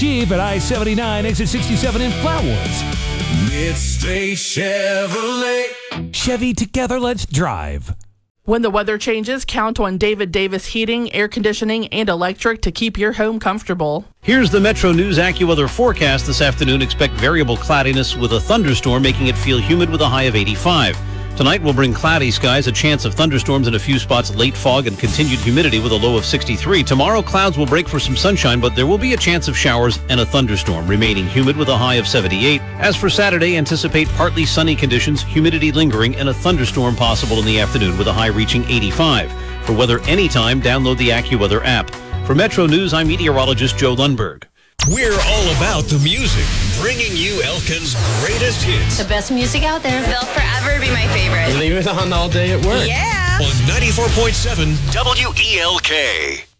Steve at I-79, exit 67 in Flatwoods. Midstay Chevrolet. Chevy, together, let's drive. When the weather changes, count on David Davis Heating, Air Conditioning, and Electric to keep your home comfortable. Here's the Metro News AccuWeather forecast this afternoon. Expect variable cloudiness with a thunderstorm, making it feel humid with a high of 85. Tonight will bring cloudy skies, a chance of thunderstorms in a few spots, late fog, and continued humidity with a low of 63. Tomorrow, clouds will break for some sunshine, but there will be a chance of showers and a thunderstorm, remaining humid with a high of 78. As for Saturday, anticipate partly sunny conditions, humidity lingering, and a thunderstorm possible in the afternoon with a high reaching 85. For weather anytime, download the AccuWeather app. For Metro News, I'm meteorologist Joe Lundberg. We're all about the music, bringing you Elkin's greatest hits. The best music out there. They'll forever be my favorite. Leave it on all day at work. Yeah. On 94.7 WELK.